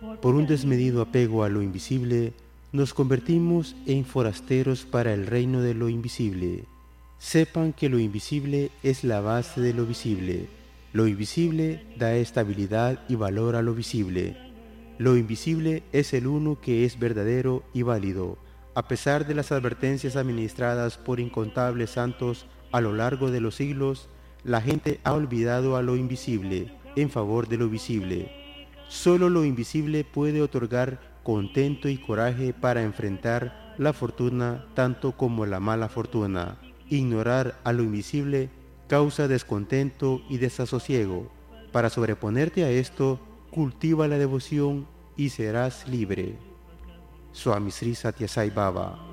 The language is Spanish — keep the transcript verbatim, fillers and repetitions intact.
Por un desmedido apego a lo invisible, nos convertimos en forasteros para el reino de lo invisible. Sepan que lo invisible es la base de lo visible. Lo invisible da estabilidad y valor a lo visible. Lo invisible es el uno que es verdadero y válido, a pesar de las advertencias administradas por incontables santos a lo largo de los siglos. La gente ha olvidado a lo invisible en favor de lo visible. Solo lo invisible puede otorgar contento y coraje para enfrentar la fortuna tanto como la mala fortuna. Ignorar a lo invisible causa descontento y desasosiego. Para sobreponerte a esto, cultiva la devoción y serás libre. Swami Sri Sathya Sai Baba.